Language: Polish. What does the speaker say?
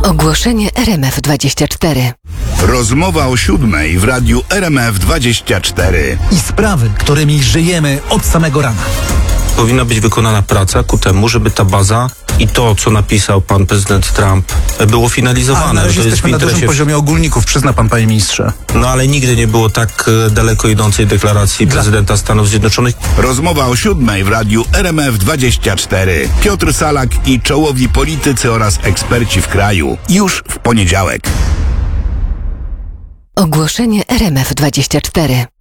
Ogłoszenie RMF24. Rozmowa o 7:00 w radiu RMF24. I sprawy, którymi żyjemy od samego rana. Powinna być wykonana praca ku temu, żeby ta baza i to, co napisał pan prezydent Trump, było finalizowane. A na razie To jest jesteśmy w na dużym interesie... poziomie ogólników, przyzna pan, panie ministrze. No ale nigdy nie było tak daleko idącej deklaracji prezydenta Stanów Zjednoczonych. Rozmowa o 7:00 w radiu RMF24. Piotr Salak i czołowi politycy oraz eksperci w kraju. Już w poniedziałek. Ogłoszenie RMF24.